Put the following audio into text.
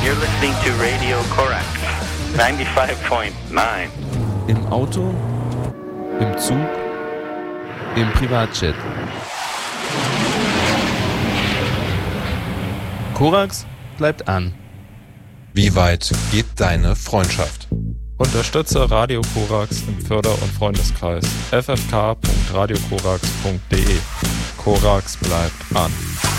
You're listening to Radio Korax 95.9. Im Auto, im Zug, im Privatjet. Korax bleibt an. Wie weit geht deine Freundschaft? Unterstütze Radio Korax im Förder- und Freundeskreis ffk.radiokorax.de. Korax bleibt an.